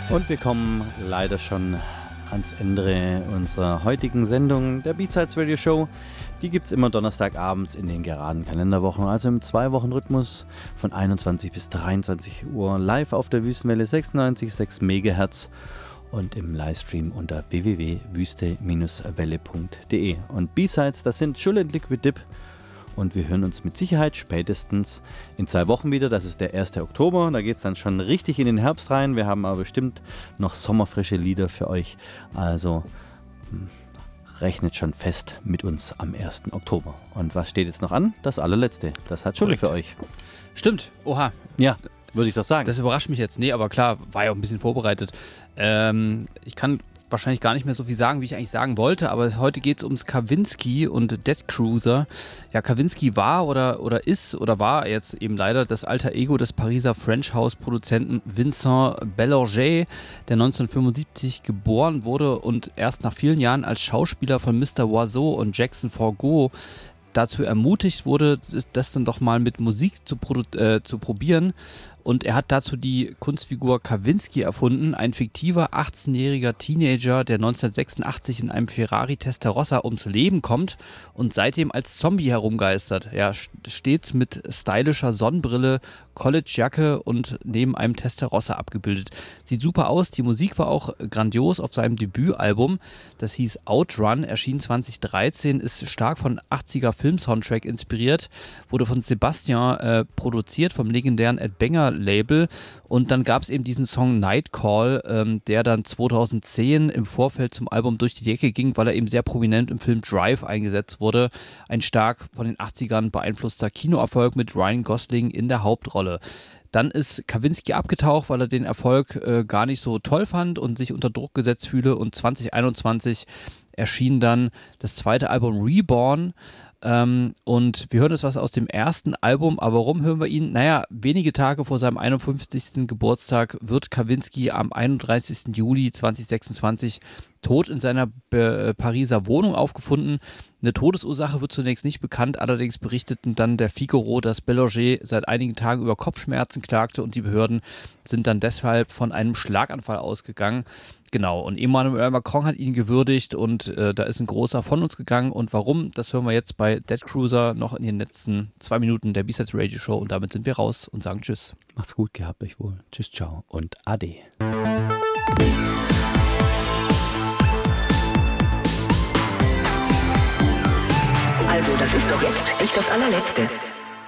Und wir kommen leider schon ans Ende unserer heutigen Sendung, der B-Sides Radio Show. Die gibt es immer donnerstagabends in den geraden Kalenderwochen, also im 2-Wochen-Rhythmus von 21 bis 23 Uhr live auf der Wüstenwelle 96,6 MHz und im Livestream unter www.wüste-welle.de. Und B-Sides, das sind Chill and Liquid Dip. Und wir hören uns mit Sicherheit spätestens in 2 Wochen wieder. Das ist der 1. Oktober. Da geht es dann schon richtig in den Herbst rein. Wir haben aber bestimmt noch sommerfrische Lieder für euch. Also rechnet schon fest mit uns am 1. Oktober. Und was steht jetzt noch an? Das allerletzte. Das hat Schule für euch. Stimmt. Oha. Ja, würde ich doch sagen. Das überrascht mich jetzt. Nee, aber klar, war ja auch ein bisschen vorbereitet. Ich kann wahrscheinlich gar nicht mehr so viel sagen, wie ich eigentlich sagen wollte, aber heute geht es ums Kavinsky und Dead Cruiser. Ja, Kavinsky war oder ist oder war jetzt eben leider das alter Ego des Pariser French House-Produzenten Vincent Bellanger, der 1975 geboren wurde und erst nach vielen Jahren als Schauspieler von Mr. Oiseau und Jackson 4Go dazu ermutigt wurde, das dann doch mal mit Musik zu probieren. Und er hat dazu die Kunstfigur Kavinsky erfunden, ein fiktiver 18-jähriger Teenager, der 1986 in einem Ferrari Testarossa ums Leben kommt und seitdem als Zombie herumgeistert. Ja, stets mit stylischer Sonnenbrille, Collegejacke und neben einem Testarossa abgebildet. Sieht super aus, die Musik war auch grandios auf seinem Debütalbum. Das hieß Outrun, erschien 2013, ist stark von 80er Film-Soundtrack inspiriert, wurde von Sebastian produziert, vom legendären Ed Banger Label, und dann gab es eben diesen Song Night Call, der dann 2010 im Vorfeld zum Album durch die Decke ging, weil er eben sehr prominent im Film Drive eingesetzt wurde. Ein stark von den 80ern beeinflusster Kinoerfolg mit Ryan Gosling in der Hauptrolle. Dann ist Kavinsky abgetaucht, weil er den Erfolg gar nicht so toll fand und sich unter Druck gesetzt fühle, und 2021 erschien dann das zweite Album Reborn. Und wir hören jetzt was aus dem ersten Album, aber warum hören wir ihn? Naja, wenige Tage vor seinem 51. Geburtstag wird Kavinsky am 31. Juli 2026 tot in seiner Pariser Wohnung aufgefunden. Eine Todesursache wird zunächst nicht bekannt, allerdings berichteten dann der Figaro, dass Bellanger seit einigen Tagen über Kopfschmerzen klagte und die Behörden sind dann deshalb von einem Schlaganfall ausgegangen. Genau, und Emmanuel Macron hat ihn gewürdigt und da ist ein großer von uns gegangen. Und warum, das hören wir jetzt bei Dead Cruiser noch in den letzten 2 Minuten der B-Sides Radio Show, und damit sind wir raus und sagen Tschüss. Macht's gut, gehabt euch wohl. Tschüss, ciao und ade. Also, das ist doch jetzt echt das allerletzte.